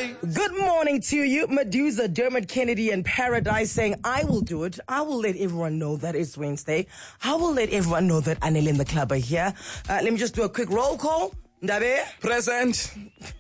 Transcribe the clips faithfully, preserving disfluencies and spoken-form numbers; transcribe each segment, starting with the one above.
Good morning to you, Medusa, Dermot Kennedy, and Paradise saying, I will do it. I will let everyone know that it's Wednesday. I will let everyone know that Anil and the club are here. Uh, let me just do a quick roll call. Ndabe? Present.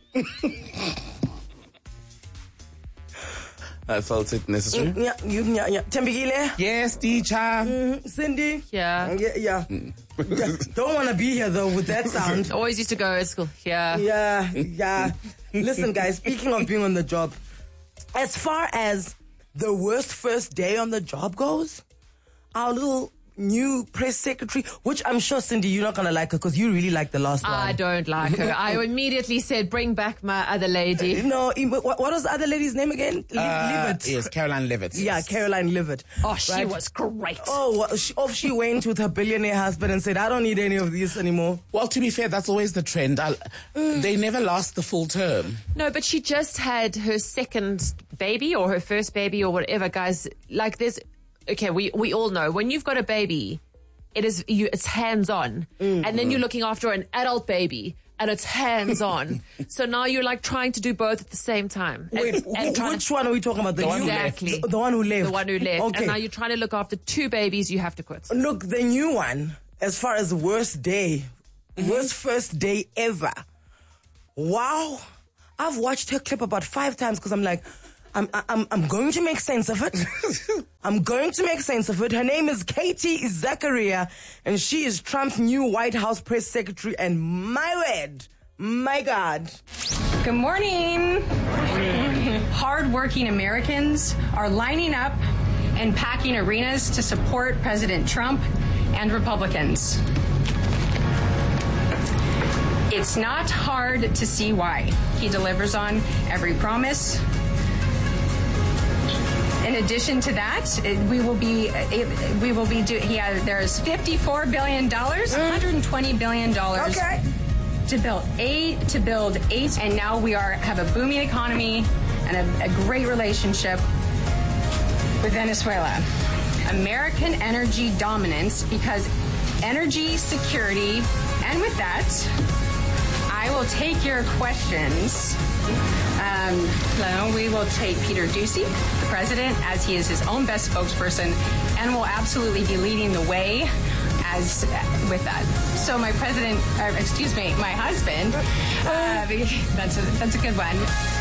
I felt it necessary. Yeah, you, yeah, yeah. Tembigile? Yes, teacher. Mm-hmm. Cindy? Yeah. Yeah, yeah. yeah. Don't want to be here, though, with that sound. Always used to go at school. Yeah. Yeah, yeah. Listen, guys, speaking of being on the job, as far as the worst first day on the job goes, our little new press secretary, which I'm sure, Cindy, you're not going to like her because you really like the last one. I don't like her. I immediately said, bring back my other lady. No, what, what was the other lady's name again? Uh, Levitt. yes, Caroline Levitt. Yeah, Yes. Caroline Levitt. Oh, she Right? was great. Oh, well, she, off she went with her billionaire husband and said, I don't need any of this anymore. Well, to be fair, that's always the trend. I'll, they never last the full term. No, but she just had her second baby or her first baby or whatever, guys. Like there's, okay, we, we all know when you've got a baby, it is, you, it's hands-on. Mm. And then you're looking after an adult baby and it's hands-on. So now you're like trying to do both at the same time. And, Wait, and wh- which to, one are we talking about? The, the new, one exactly. The, the one who left. The one who left. Okay. And now you're trying to look after two babies, you have to quit. Look, the new one, as far as worst day, mm-hmm. worst first day ever. Wow. I've watched her clip about five times because I'm like, I'm, I'm, I'm going to make sense of it. I'm going to make sense of it. Her name is Katie Zachariah, and she is Trump's new White House press secretary. And my word, my God. Good morning. Hard-working Americans are lining up and packing arenas to support President Trump and Republicans. It's not hard to see why. He delivers on every promise. In addition to that, we will be we will be doing. He has there's fifty-four billion dollars, one hundred twenty billion dollars Okay. to build eight to build eight, and now we are have a booming economy and a, a great relationship with Venezuela. American energy dominance because energy security, and with that, I will take your questions. Um, hello, we will take Peter Doocy, the president, as he is his own best spokesperson, and will absolutely be leading the way as uh, with that. So my president, uh, excuse me, my husband, uh, that's a, that's a good one.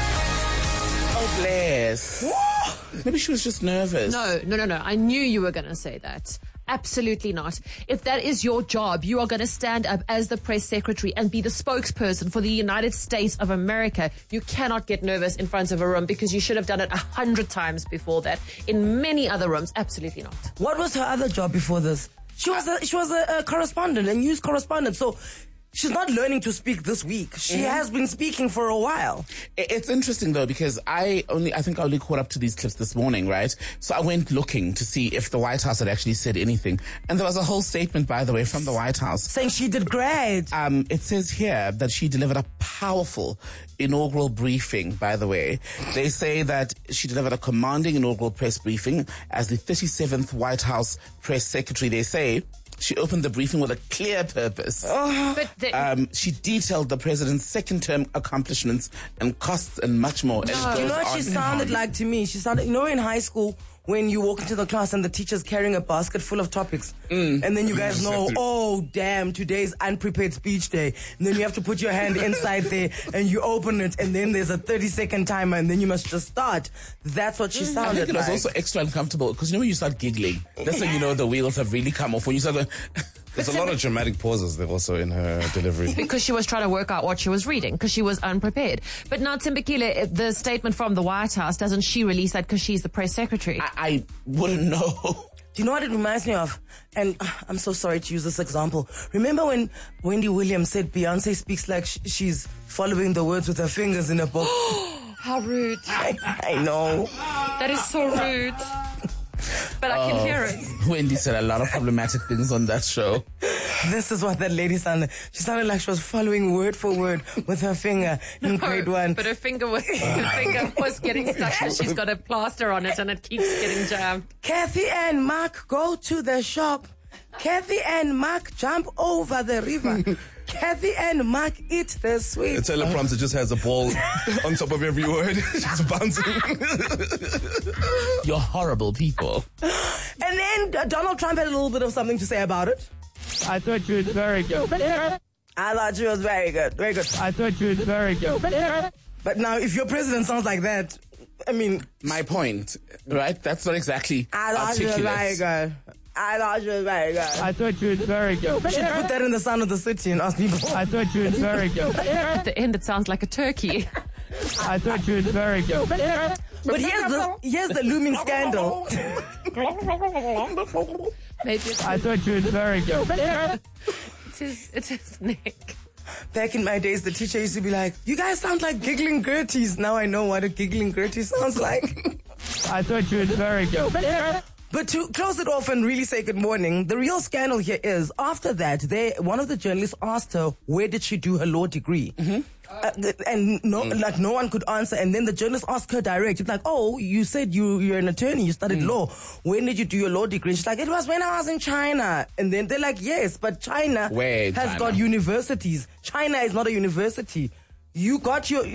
Oh, bless. Maybe she was just nervous. No, no, no, no. I knew you were going to say that. Absolutely not. If that is your job, you are going to stand up as the press secretary and be the spokesperson for the United States of America. You cannot get nervous in front of a room because you should have done it a hundred times before that. In many other rooms, absolutely not. What was her other job before this? She was a, she was a, a correspondent, a news correspondent. So she's not learning to speak this week. She mm-hmm. has been speaking for a while. It's interesting though, because I only, I think I only caught up to these clips this morning, right? So I went looking to see if the White House had actually said anything. And there was a whole statement, by the way, from the White House. Saying she did great. Um, it says here that she delivered a powerful inaugural briefing, by the way. They say that she delivered a commanding inaugural press briefing as the thirty-seventh White House press secretary. They say she opened the briefing with a clear purpose. Oh. But the, Um, she detailed the president's second-term accomplishments and costs and much more. And it You goes know what on she and sounded on. like to me? She sounded, you know, in high school when you walk into the class and the teacher's carrying a basket full of topics, Mm. and then you guys know, oh damn, today's unprepared speech day, and then you have to put your hand inside there and you open it, and then there's a thirty second timer, and then you must just start. That's what she I sounded think it was like. also extra uncomfortable because you know when you start giggling, that's when you know the wheels have really come off. When you start going, There's a lot of dramatic pauses there also in her delivery. because she was trying to work out what she was reading, because she was unprepared. But now, Timbukile, the statement from the White House, doesn't she release that because she's the press secretary? I, I wouldn't know. Do you know what it reminds me of? And uh, I'm so sorry to use this example. Remember when Wendy Williams said Beyonce speaks like sh- she's following the words with her fingers in a book? How rude. I, I know. That is so rude. But I can hear it. Wendy said a lot of problematic things on that show. This is what that lady sounded. She sounded like she was following word for word with her finger in grade one. But her finger was her finger was getting stuck because she's got a plaster on it and it keeps getting jammed. Kathy and Mark go to the shop. Kathy and Mark jump over the river. Kathy and Mark eat the sweet. The teleprompter just has a ball on top of every word. Just bouncing. You're horrible people. And then uh, Donald Trump had a little bit of something to say about it. I thought you was very good. I thought she was very good. Very good. I thought you was very good. But now, if your president sounds like that, I mean... My point, right? That's not exactly I thought she was very articulate. good. I thought she was very good. I thought you was very good. You should put that in the sound of the city and ask people. I thought you was very good. At the end, it sounds like a turkey. I thought you was very good. But here's the, here's the looming scandal. Maybe it's, I thought you was very good. it's his, it's his neck. Back in my days, the teacher used to be like, you guys sound like giggling Gerties. Now I know what a giggling Gertie sounds like. I thought you was very good. But to close it off and really say good morning, the real scandal here is, after that, they, one of the journalists asked her, where did she do her law degree? Mm-hmm. Uh, and no, mm. like no one could answer. And then the journalist asked her direct, it's like, oh, you said you, you're an attorney, you studied mm. law. When did you do your law degree? She's like, it was when I was in China. And then they're like, yes, but China Where has China? got universities. China is not a university. You got your...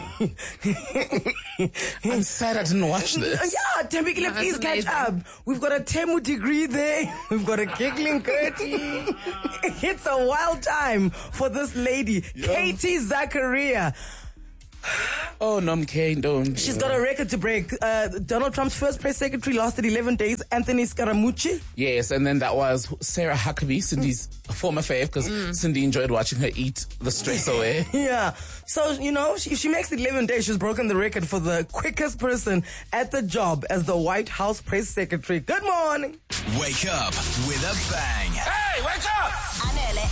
I'm sad I didn't watch this. Yeah, Tembekile, please catch amazing. up. We've got a Temu degree there. We've got a giggling Gertie. It's a wild time for this lady, Katie Zachariah. Oh, Nomke, don't. She's got a record to break. Uh, Donald Trump's first press secretary lasted eleven days, Anthony Scaramucci. Yes, and then that was Sarah Huckabee, Cindy's former fave, because Mm. Cindy enjoyed watching her eat the stress away. Yeah. So, you know, she, if she makes eleven days, she's broken the record for the quickest person at the job as the White House press secretary. Good morning. Wake up with a bang. Hey, wake up!